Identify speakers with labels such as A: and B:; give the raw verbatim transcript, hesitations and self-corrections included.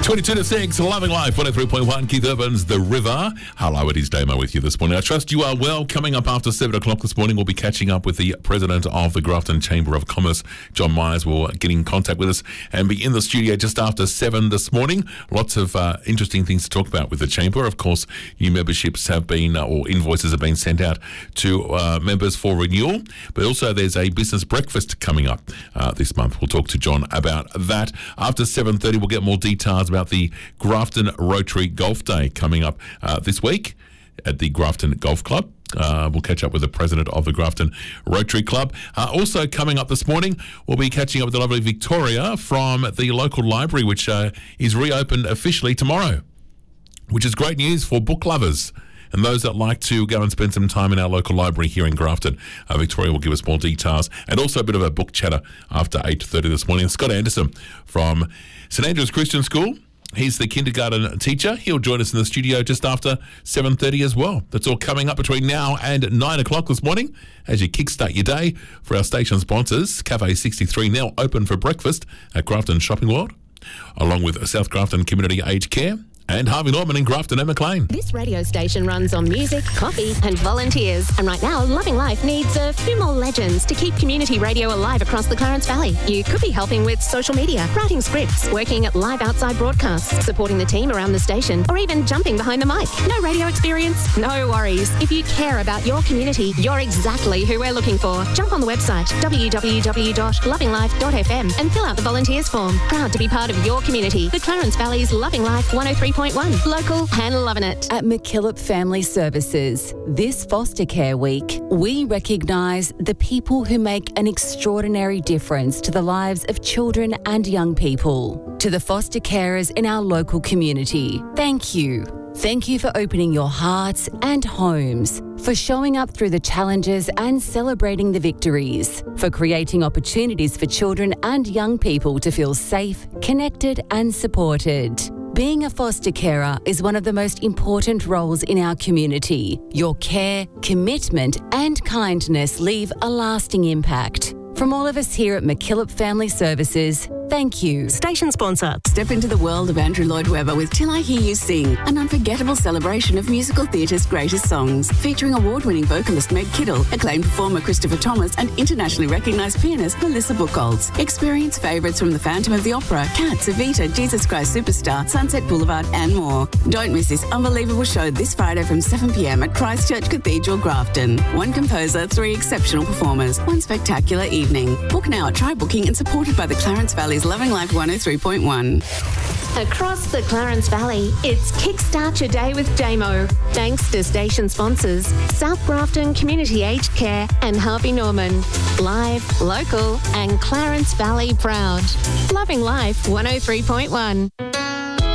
A: twenty-two to six, Loving Life, one oh three point one, Keith Urban's The River. Hello, it is Damo with you this morning. I trust you are well. Coming up after seven o'clock this morning, we'll be catching up with the President of the Grafton Chamber of Commerce, John Myers, will get in contact with us and be in the studio just after seven this morning. Lots of uh, interesting things to talk about with the Chamber. Of course, new memberships have been, uh, or invoices have been sent out to uh, members for renewal, but also there's a business breakfast coming up uh, this month. We'll talk to John about that. After seven thirty, we'll get more details about the Grafton Rotary Golf Day coming up uh, this week at the Grafton Golf Club. Uh, we'll catch up with the president of the Grafton Rotary Club. Uh, also coming up this morning, we'll be catching up with the lovely Victoria from the local library, which uh, is reopened officially tomorrow, which is great news for book lovers and those that like to go and spend some time in our local library here in Grafton. Uh, Victoria will give us more details, and also a bit of a book chatter after eight thirty this morning. Scott Anderson from St Andrews Christian School, he's the kindergarten teacher. He'll join us in the studio just after seven thirty as well. That's all coming up between now and nine o'clock this morning as you kickstart your day. For our station sponsors, Cafe sixty-three now open for breakfast at Grafton Shopping World, along with South Grafton Community Aged Care and Harvey Norman in Grafton and Maclean.
B: This radio station runs on music, coffee and volunteers. And right now, Loving Life needs a few more legends to keep community radio alive across the Clarence Valley. You could be helping with social media, writing scripts, working at live outside broadcasts, supporting the team around the station, or even jumping behind the mic. No radio experience? No worries. If you care about your community, you're exactly who we're looking for. Jump on the website, w w w dot loving life dot f m, and fill out the volunteers form. Proud to be part of your community. The Clarence Valley's Loving Life one oh three point one. Local and loving it.
C: At MacKillop Family Services, this Foster Care Week, we recognise the people who make an extraordinary difference to the lives of children and young people. To the foster carers in our local community, thank you. Thank you for opening your hearts and homes, for showing up through the challenges and celebrating the victories, for creating opportunities for children and young people to feel safe, connected and supported. Being a foster carer is one of the most important roles in our community. Your care, commitment and kindness leave a lasting impact. From all of us here at MacKillop Family Services, thank you.
D: Station sponsor. Step into the world of Andrew Lloyd Webber with Till I Hear You Sing, an unforgettable celebration of musical theatre's greatest songs, featuring award-winning vocalist Meg Kittle, acclaimed performer Christopher Thomas, and internationally recognised pianist Melissa Buchholz. Experience favourites from The Phantom of the Opera, Cats, Evita, Jesus Christ Superstar, Sunset Boulevard, and more. Don't miss this unbelievable show this Friday from seven p m at Christchurch Cathedral, Grafton. One composer, three exceptional performers, one spectacular evening. Book now at Try Booking and supported by the Clarence Valley's Loving Life one oh three point one.
B: Across the Clarence Valley, it's Kickstart Your Day with Damo. Thanks to station sponsors South Grafton Community Aged Care and Harvey Norman. Live, local and Clarence Valley proud. Loving Life one oh three point one.